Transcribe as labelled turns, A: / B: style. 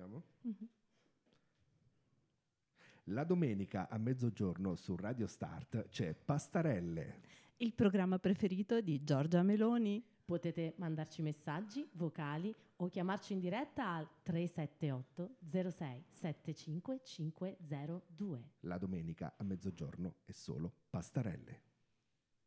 A: Iniziamo?
B: Mhm.
A: La domenica a mezzogiorno su Radio Start c'è Pastarelle.
B: Il programma preferito di Giorgia Meloni.
C: Potete mandarci messaggi vocali o chiamarci in diretta al 378 06 75 502.
A: La domenica a mezzogiorno è solo Pastarelle.